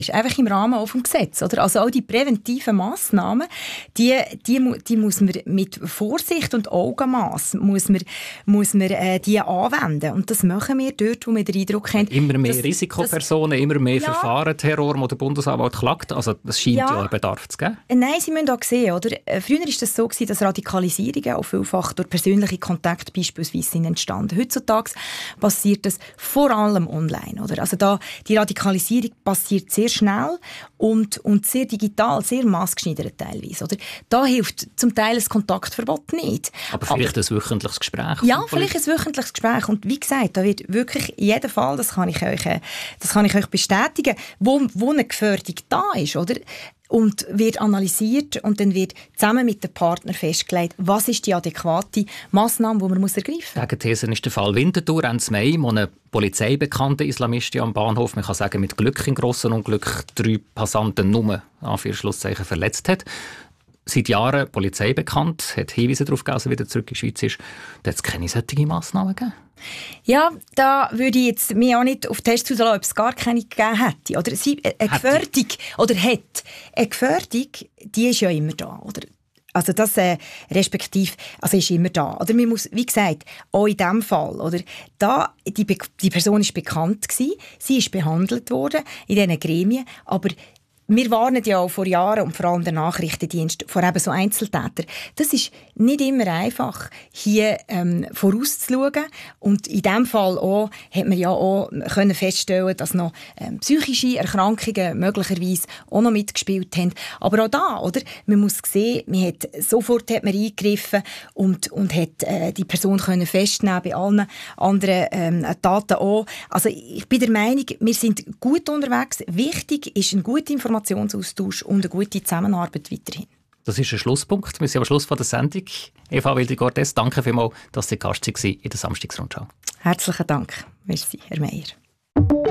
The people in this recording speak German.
ist einfach im Rahmen auch vom Gesetz, oder? Also auch die präventiven Massnahmen, die muss man mit Vorsicht und Augenmaß muss man die anwenden. Und das machen wir dort, wo wir den Eindruck haben. Immer mehr Risikopersonen, immer mehr Verfahren, Terror, wo der Bundesanwalt klagt. Also das scheint ja einen Bedarf zu geben. Nein, Sie müssen auch sehen, oder? Früher war das so, dass Radikalisierungen auch vielfach durch persönliche Kontakte beispielsweise sind entstanden. Heutzutage passiert das vor allem online, oder? Also die Radikalisierung passiert sehr schnell und sehr digital, sehr maßgeschneidert teilweise. Oder? Da hilft zum Teil ein Kontaktverbot nicht. Aber vielleicht ein wöchentliches Gespräch? Ja, vielleicht ein wöchentliches Gespräch. Und wie gesagt, da wird wirklich in jedem Fall, das kann ich euch bestätigen, wo eine Gefährdung da ist, oder? Und wird analysiert und dann wird zusammen mit dem Partner festgelegt, was ist die adäquate Massnahme, die man ergreifen muss. Gegenthese ist der Fall Winterthur, Ende Mai, wo eine polizeibekannte Islamistin am Bahnhof, man kann sagen mit Glück im grossen Unglück, 3 Passanten nur Anführungszeichen verletzt hat. Seit Jahren Polizei bekannt, hat Hinweise darauf gegeben, dass er wieder zurück in die Schweiz ist. Da hat es keine solchen Massnahmen gegeben. Ja, da würde ich jetzt mich auch nicht auf den Test rauslassen, ob es gar keine gegeben hätte. Oder eine Gefährdung, eine Gefährdung, die ist ja immer da, oder? Also das respektive, also ist immer da. Oder man muss, wie gesagt, auch in diesem Fall, oder? Da, die Person ist bekannt gewesen, sie ist behandelt worden in diesen Gremien, aber wir warnen ja auch vor Jahren und vor allem der Nachrichtendienst vor eben so Einzeltätern. Das ist nicht immer einfach, hier vorauszuschauen. Und in diesem Fall auch, hat man ja auch können feststellen, dass noch psychische Erkrankungen möglicherweise auch noch mitgespielt haben. Aber auch da, oder? Man muss sehen, sofort hat man eingegriffen und hat die Person können festnehmen, bei allen anderen Taten auch. Also ich bin der Meinung, wir sind gut unterwegs. Wichtig ist eine gute Informationsaustausch und eine gute Zusammenarbeit weiterhin. Das ist ein Schlusspunkt. Wir sind am Schluss der Sendung. Eva Wildi-Cortes, danke vielmals, dass Sie Gast waren in der Samstagsrundschau. Herzlichen Dank. Merci, Herr Meier.